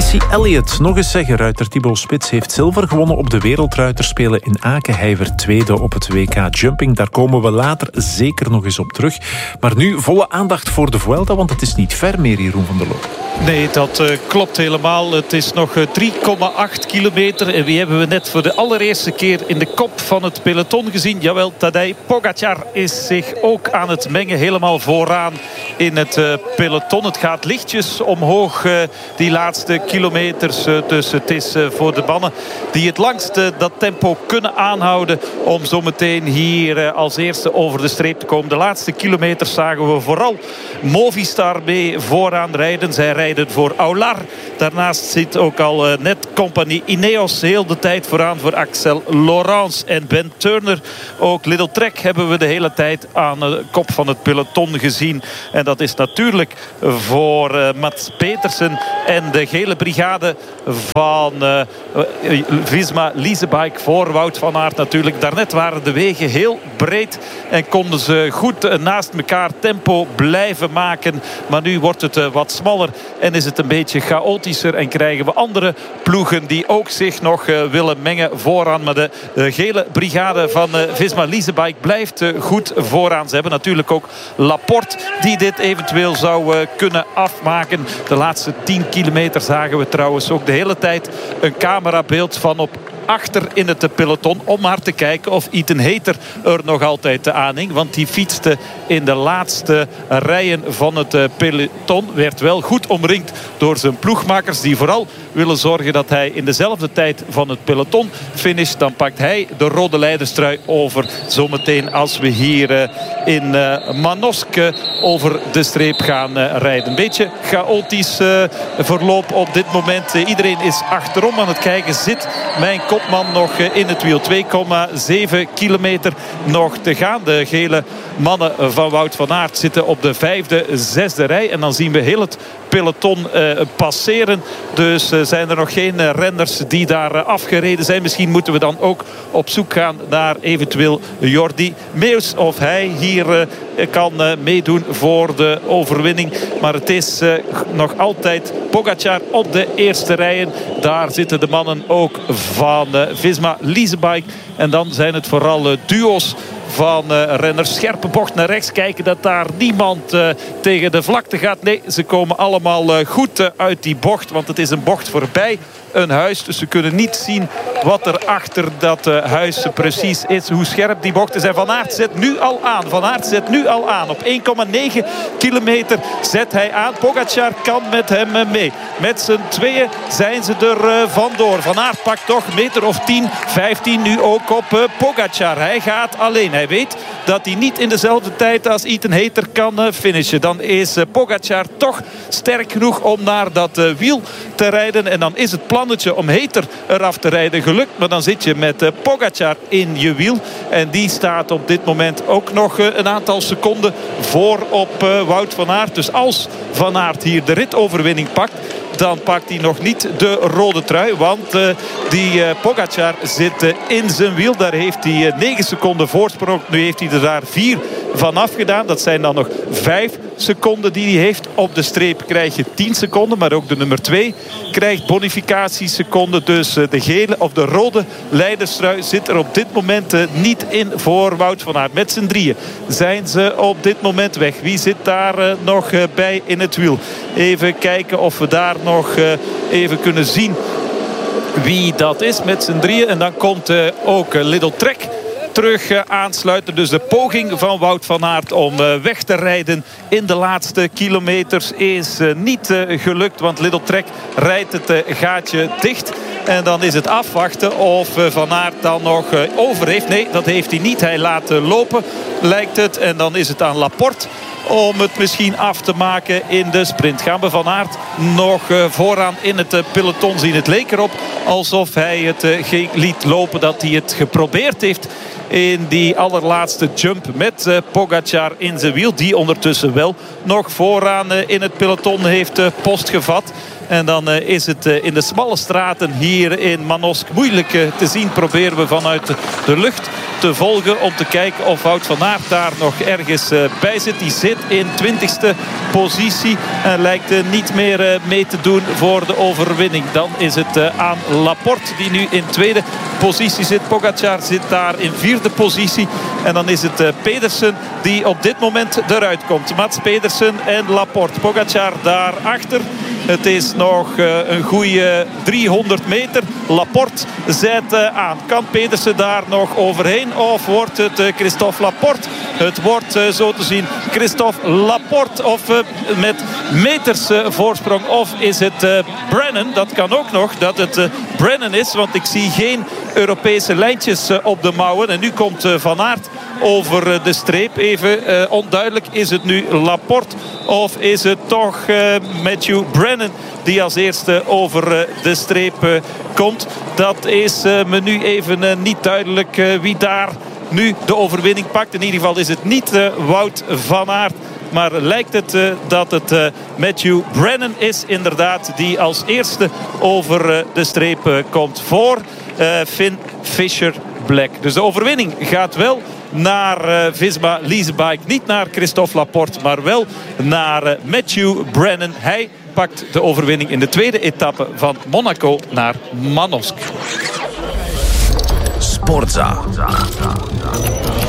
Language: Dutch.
Missy Elliott. Nog eens zeggen, ruiter Thibaut Spits heeft zilver gewonnen op de Wereldruiterspelen in Aken. Hij werd tweede op het WK Jumping. Daar komen we later zeker nog eens op terug. Maar nu volle aandacht voor de Vuelta, want het is niet ver meer, Jeroen van der Loo. Nee, dat klopt helemaal. Het is nog 3,8 kilometer. En wie hebben we net voor de allereerste keer in de kop van het peloton gezien? Jawel, Tadej Pogačar is zich ook aan het mengen. Helemaal vooraan in het peloton. Het gaat lichtjes omhoog, die laatste kilometers. Dus het is voor de mannen die het langst dat tempo kunnen aanhouden om zometeen hier als eerste over de streep te komen. De laatste kilometers zagen we vooral Movistar mee vooraan rijden. Zij rijden voor Aular. Daarnaast zit ook al net Compagnie Ineos heel de tijd vooraan voor Axel Laurens en Ben Turner. Ook Little Trek hebben we de hele tijd aan de kop van het peloton gezien. En dat is natuurlijk voor Mats Petersen en de gele brigade van Visma Leasebike voor Wout van Aert natuurlijk. Daarnet waren de wegen heel breed en konden ze goed naast elkaar tempo blijven maken. Maar nu wordt het wat smaller en is het een beetje chaotischer en krijgen we andere ploegen die ook zich nog willen mengen vooraan. Maar de gele brigade van Visma Leasebike blijft goed vooraan. Ze hebben natuurlijk ook Laporte die dit eventueel zou kunnen afmaken. De laatste 10 kilometer zagen we trouwens ook de hele tijd een camerabeeld van op achter in het peloton om maar te kijken of Ethan Hayter er nog altijd aanhing. Want die fietste in de laatste rijen van het peloton. Werd wel goed omringd door zijn ploegmakers die vooral willen zorgen dat hij in dezelfde tijd van het peloton finisht. Dan pakt hij de rode leiderstrui over zometeen als we hier in Manosque over de streep gaan rijden. Een beetje chaotisch verloop op dit moment. Iedereen is achterom aan het kijken. Zit mijn kopman nog in het wiel. 2,7 kilometer nog te gaan. De gele mannen van Wout van Aert zitten op de 5e, 6e rij. En dan zien we heel het peloton passeren. Dus zijn er nog geen renners die daar afgereden zijn. Misschien moeten we dan ook op zoek gaan naar eventueel Jordi Meeus. Of hij hier kan meedoen voor de overwinning. Maar het is nog altijd Pogačar op de eerste rijen. Daar zitten de mannen ook van Visma Leasebike. En dan zijn het vooral duo's van renners. Scherpe bocht naar rechts. Kijken dat daar niemand tegen de vlakte gaat. Nee, ze komen allemaal goed uit die bocht. Want het is een bocht voorbij een huis. Dus ze kunnen niet zien wat er achter dat huis precies is. Hoe scherp die bochten zijn. Van Aert zet nu al aan. Van Aert zet nu al aan. Op 1,9 kilometer zet hij aan. Pogačar kan met hem mee. Met z'n tweeën zijn ze er vandoor. Van Aert pakt toch een meter of 10, 15 nu ook op Pogačar. Hij gaat alleen. Hij weet dat hij niet in dezelfde tijd als Ethan Hayter kan finishen. Dan is Pogačar toch sterk genoeg om naar dat wiel te rijden. En dan is het plannetje om Hayter eraf te rijden gelukt. Maar dan zit je met Pogačar in je wiel. En die staat op dit moment ook nog een aantal seconden voor op Wout van Aert. Dus als Van Aert hier de ritoverwinning pakt, dan pakt hij nog niet de rode trui. Want die Pogačar zit in zijn wiel. Daar heeft hij 9 seconden voorsprong. Nu heeft hij er daar 4 van afgedaan. Dat zijn dan nog 5 seconden die hij heeft. Op de streep krijg je 10 seconden. Maar ook de nummer 2 krijgt bonificatieseconden. Dus de gele of de rode leiderstrui zit er op dit moment niet in voor Wout van Aert. Met z'n drieën zijn ze op dit moment weg. Wie zit daar nog bij in het wiel? Even kijken of we daar nog even kunnen zien wie dat is met z'n drieën. En dan komt ook Little Trek terug aansluiten. Dus de poging van Wout van Aert om weg te rijden in de laatste kilometers is niet gelukt. Want Little Trek rijdt het gaatje dicht. En dan is het afwachten of Van Aert dan nog over heeft. Nee, dat heeft hij niet. Hij laat lopen, lijkt het. En dan is het aan Laporte om het misschien af te maken in de sprint. Gaan we Van Aert nog vooraan in het peloton zien. Het leek erop alsof hij het liet lopen, dat hij het geprobeerd heeft in die allerlaatste jump met Pogačar in zijn wiel. Die ondertussen wel nog vooraan in het peloton heeft post gevat. En dan is het in de smalle straten hier in Manosque moeilijk te zien. Proberen we vanuit de lucht te volgen. Om te kijken of Wout van Aert daar nog ergens bij zit. Die zit in 20e positie. En lijkt niet meer mee te doen voor de overwinning. Dan is het aan Laporte die nu in 2e positie zit. Pogačar zit daar in 4e positie. En dan is het Pedersen die op dit moment eruit komt. Mats Pedersen en Laporte. Pogačar daarachter. Het is nog een goede 300 meter. Laporte zet aan. Kan Pedersen daar nog overheen? Of wordt het Christophe Laporte? Het wordt zo te zien Christophe Laporte. Of met meters voorsprong. Of is het Brennan? Dat kan ook nog dat het Brennan is. Want ik zie geen Europese lijntjes op de mouwen. En nu komt Van Aert over de streep. Even onduidelijk. Is het nu Laporte? Of is het toch Matthew Brennan die als eerste over de streep komt? Dat is me nu even niet duidelijk wie daar nu de overwinning pakt. In ieder geval is het niet Wout van Aert. Maar lijkt het dat het Matthew Brennan is inderdaad die als eerste over de streep komt voor Finn Fisher-Black. Dus de overwinning gaat wel naar Visma Leasebike. Niet naar Christophe Laporte, maar wel naar Matthew Brennan. Hij pakt de overwinning in de tweede etappe van Monaco naar Manosque. Sportza.